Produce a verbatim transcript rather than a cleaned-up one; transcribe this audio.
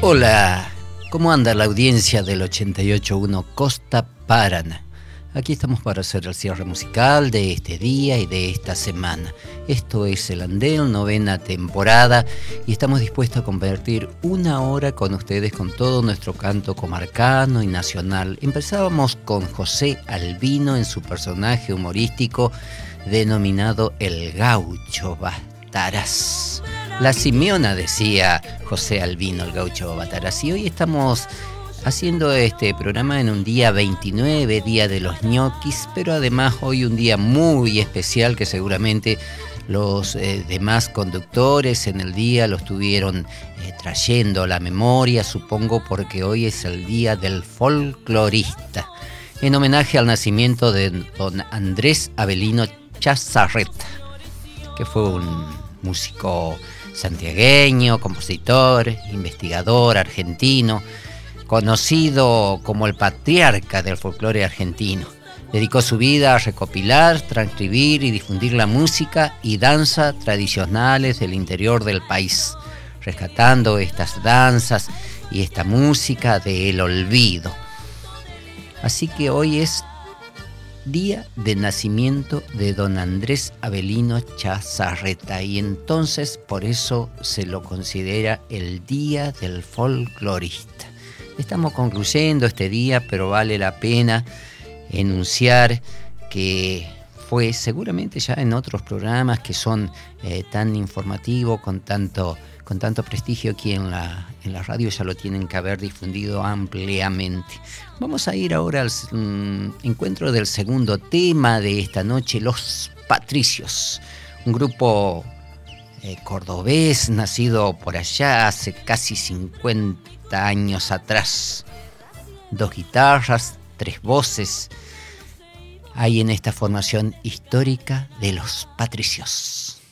Hola, ¿cómo anda la audiencia del ochenta y ocho punto uno Costa Paraná? Aquí estamos para hacer el cierre musical de este día y de esta semana. Esto es El Andén, novena temporada, y estamos dispuestos a compartir una hora con ustedes con todo nuestro canto comarcano y nacional. Empezábamos con José Albino en su personaje humorístico denominado El Gaucho Bataraz. La Simeona, decía José Albino, el Gaucho Bataraz, y hoy estamos haciendo este programa en un día veintinueve, día de los ñoquis, pero además hoy un día muy especial que seguramente los eh, demás conductores en el día lo estuvieron eh, trayendo a la memoria, supongo, porque hoy es el día del folclorista, en homenaje al nacimiento de don Andrés Avelino Chazarreta, que fue un músico santiagueño, compositor, investigador argentino, conocido como el patriarca del folclore argentino. Dedicó su vida a recopilar, transcribir y difundir la música y danza tradicionales del interior del país, rescatando estas danzas y esta música del olvido. Así que hoy es día de nacimiento de don Andrés Avelino Chazarreta, y entonces por eso se lo considera el día del folclorista. Estamos concluyendo este día, pero vale la pena enunciar que fue seguramente ya en otros programas que son eh, tan informativos, con tanto, con tanto prestigio aquí en la, en la radio, ya lo tienen que haber difundido ampliamente. Vamos a ir ahora al um, encuentro del segundo tema de esta noche, Los Patricios, un grupo eh, cordobés nacido por allá hace casi cincuenta años atrás. Dos guitarras, tres voces hay en esta formación histórica de Los Patricios.